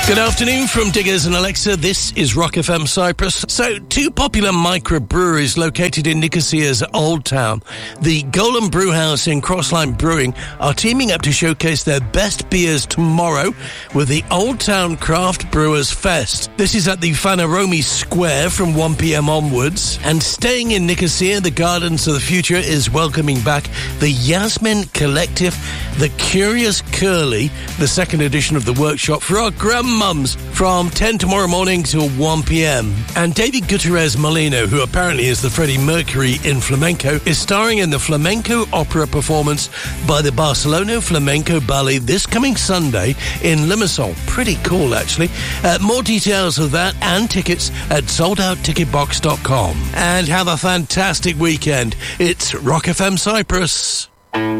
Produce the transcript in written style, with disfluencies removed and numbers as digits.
Good afternoon from Diggers and Alexa. This is Rock FM Cyprus. So, two popular microbreweries located in Nicosia's Old Town, the Golem Brewhouse and Crossline Brewing, are teaming up to showcase their best beers tomorrow with the Old Town Craft Brewers Fest. This is at the Fanaromi Square from 1 p.m. onwards. And staying in Nicosia, the Gardens of the Future is welcoming back the Yasmin Collective, the Curious Curly, the second edition of the workshop for our grandmas from 10 tomorrow morning till 1 p.m. And David Gutierrez Molino, who apparently is the Freddie Mercury in flamenco, is starring in the flamenco opera performance by the Barcelona Flamenco Ballet this coming Sunday in Limassol. Pretty cool, actually. More details of that and tickets at soldoutticketbox.com. And have a fantastic weekend. It's Rock FM Cyprus.